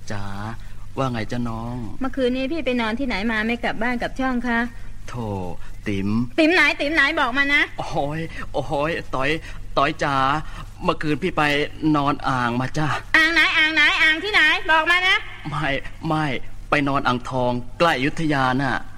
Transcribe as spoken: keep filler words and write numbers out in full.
จ๋าว่าไงจ๊ะน้องเมื่อคืนนี้พี่ไปนอนที่ไหนมาไม่กลับบ้านกลับช่องคะโธ่ติ๋มติ๋มไหนติ๋มไหนบอกมานะโอ้ยโอ้ยต้อยต้อยจ๋าเมื่อคืนพี่ไปนอนอ่างมาจ้ะอ่างไหนอ่างไหนอ่างที่ไหนบอกมานะไม่ไม่ไปนอนอ่างทองใกล้อยุธยาน่ะ